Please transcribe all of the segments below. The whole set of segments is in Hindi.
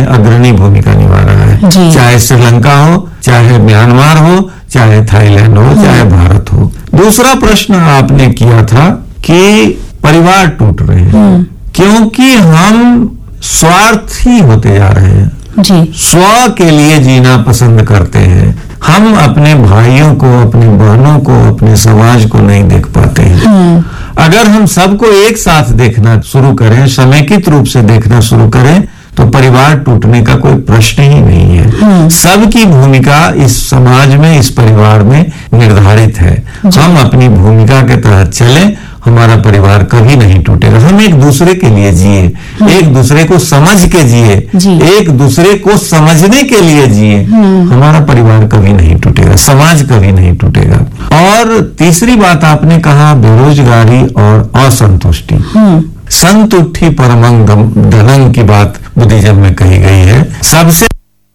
में अग्रणी भूमिका निभा रहा है, चाहे श्रीलंका हो, चाहे म्यांमार हो, चाहे थाईलैंड हो, चाहे भारत हो। दूसरा प्रश्न आपने किया था कि परिवार टूट रहे हैं क्योंकि हम स्वार्थी होते जा रहे हैं, स्व के लिए जीना पसंद करते हैं। हम अपने भाइयों को, अपनी बहनों को, अपने समाज को नहीं देख पाते हैं। अगर हम सबको एक साथ देखना शुरू करें, समेकित रूप से देखना शुरू करें, तो परिवार टूटने का कोई प्रश्न ही नहीं है। सबकी भूमिका इस समाज में, इस परिवार में निर्धारित है। हम अपनी भूमिका के तहत चलें, हमारा परिवार कभी नहीं टूटेगा। हम एक दूसरे के लिए जिए, एक दूसरे को समझ के जिए, एक दूसरे को समझने के लिए जिए, हमारा परिवार कभी नहीं टूटेगा, समाज कभी नहीं टूटेगा। और तीसरी बात आपने कहा बेरोजगारी और असंतुष्टि। संतुष्टि परमं धनं की बात बुद्धिज्म में कही गई है। सबसे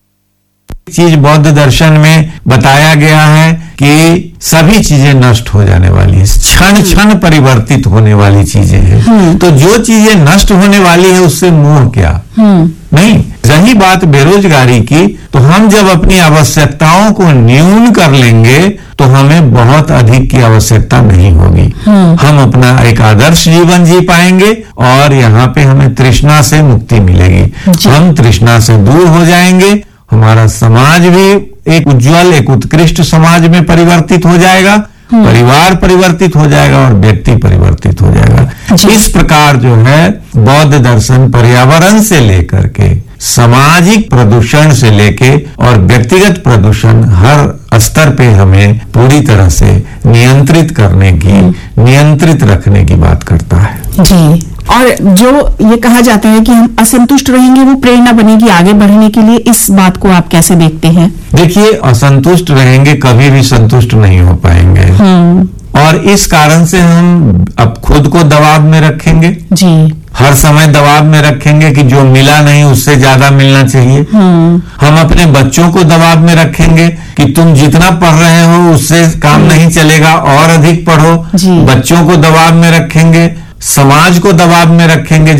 चीज बौद्ध दर्शन में बताया गया है कि सभी चीजें नष्ट हो जाने वाली है, क्षण क्षण परिवर्तित होने वाली चीजें हैं। तो जो चीजें नष्ट होने वाली है उससे मोह क्या? नहीं। रही बात बेरोजगारी की, तो हम जब अपनी आवश्यकताओं को न्यून कर लेंगे तो हमें बहुत अधिक की आवश्यकता नहीं होगी। हम अपना एक आदर्श जीवन जी पाएंगे और यहाँ पे हमें तृष्णा से मुक्ति मिलेगी। हम तृष्णा से दूर हो जाएंगे, हमारा समाज भी एक उज्जवल, एक उत्कृष्ट समाज में परिवर्तित हो जाएगा, परिवार परिवर्तित हो जाएगा और व्यक्ति परिवर्तित हो जाएगा। इस प्रकार जो है बौद्ध दर्शन पर्यावरण से लेकर के, सामाजिक प्रदूषण से लेके और व्यक्तिगत प्रदूषण हर स्तर पे हमें पूरी तरह से नियंत्रित करने की, नियंत्रित रखने की बात करता है। जी। और जो ये कहा जाता है कि हम असंतुष्ट रहेंगे, वो प्रेरणा बनेगी आगे बढ़ने के लिए, इस बात को आप कैसे देखते हैं? देखिए, असंतुष्ट रहेंगे कभी भी संतुष्ट नहीं हो पाएंगे। और इस कारण से हम अब खुद को दबाव में रखेंगे। जी। हर समय दबाव में रखेंगे कि जो मिला नहीं उससे ज्यादा मिलना चाहिए। हम अपने बच्चों को दबाव में रखेंगे कि तुम जितना पढ़ रहे हो उससे काम नहीं चलेगा, और अधिक पढ़ो। बच्चों को दबाव में रखेंगे, समाज को दबाव में रखेंगे।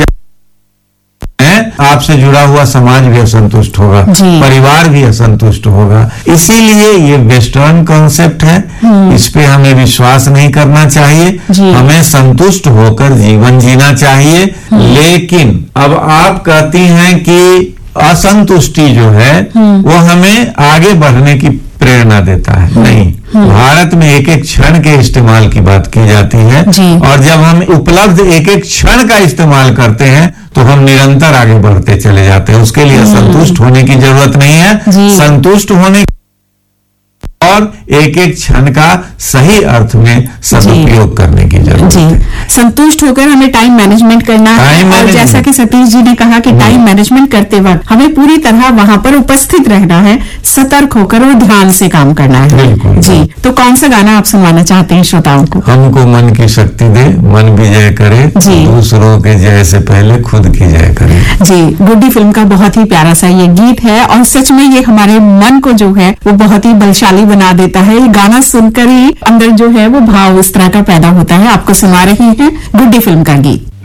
आपसे जुड़ा हुआ समाज भी असंतुष्ट होगा, परिवार भी असंतुष्ट होगा। इसीलिए ये वेस्टर्न कॉन्सेप्ट है, इस पे हमें विश्वास नहीं करना चाहिए। हमें संतुष्ट होकर जीवन जीना चाहिए। लेकिन अब आप कहती हैं कि असंतुष्टि जो है वो हमें आगे बढ़ने की प्रेरणा देता है। नहीं, भारत में एक एक क्षण के इस्तेमाल की बात की जाती है, और जब हम उपलब्ध एक एक क्षण का इस्तेमाल करते हैं तो हम निरंतर आगे बढ़ते चले जाते हैं। उसके लिए असंतुष्ट होने की जरूरत नहीं है, संतुष्ट होने और एक एक क्षण का सही अर्थ में सदुपयोग करने की जरूरत है। संतुष्ट होकर हमें टाइम मैनेजमेंट करना है, और जैसा कि सतीश जी ने कहा कि टाइम मैनेजमेंट करते वक्त हमें पूरी तरह वहां पर उपस्थित रहना है, सतर्क होकर और ध्यान से काम करना है। जी। तो कौन सा गाना आप सुनवाना चाहते हैं श्रोताओं को? हमको मन की शक्ति दे, मन विजय करे, दूसरों के जय से पहले खुद की जय करे। जी। गुड्डी फिल्म का बहुत ही प्यारा सा ये गीत है, और सच में ये हमारे मन को जो है वो बहुत ही बलशाली बना देता है। ये गाना सुनकर ही अंदर जो है वो भाव इस तरह का पैदा होता है। आपको सुना रही हैं गुड्डी फिल्म का गीत।